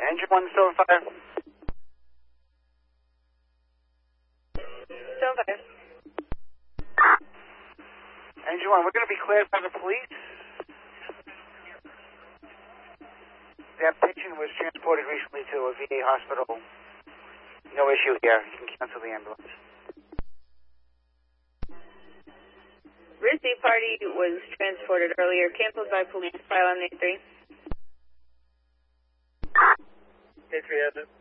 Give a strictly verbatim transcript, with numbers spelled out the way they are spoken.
Engine one still on fire? Still on fire. Engine one, we're going to be cleared by the police. That patient was transported recently to a V A hospital. No issue here. You can cancel the ambulance. Risky party was transported earlier, canceled by police. File on A three. A three has it.